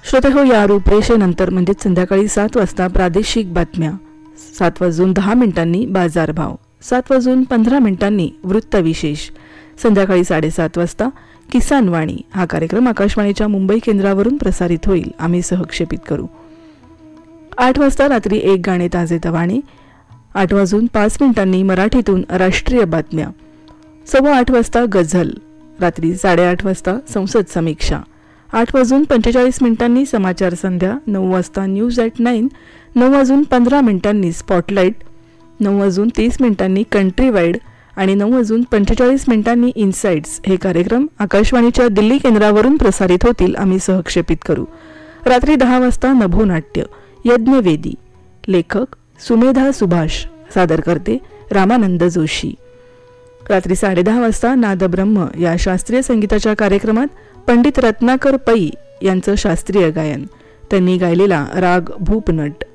श्रोते हो, या रूपरेषेनंतर म्हणजेच संध्याकाळी 7 वाजता प्रादेशिक बातम्या, 7:10 बाजारभाव, 7:15 वृत्तविशेष, संध्याकाळी 7:30 वाजता किसान वाणी हा कार्यक्रम आकाशवाणीच्या मुंबई केंद्रावरून प्रसारित होईल. आम्ही सहक्षेपित करू. 8 वाजता रात्री एक गाणे ताजेतवाने, 8:05 मराठीतून राष्ट्रीय बातम्या, 8:15 वाजता गझल, रात्री 8:30 वाजता संसद समीक्षा, 8:45 समाचार संध्या, 9 वाजता news at 9, 9:15 spotlight, 9:30 country wide आणि 9:45 इन्साइट्स हे कार्यक्रम आकाशवाणीच्या दिल्ली केंद्रावरून प्रसारित होतील. आम्ही सहक्षेपित करू. रात्री 10 वाजता नभोनाट्य यज्ञवेदी, लेखक सुमेधा सुभाष, सादर करते रामानंद जोशी. रात्री 10:30 वाजता नादब्रह्म या शास्त्रीय संगीताच्या कार्यक्रमात पंडित रत्नाकर पै यांचं शास्त्रीय गायन, त्यांनी गायलेला राग भूपनट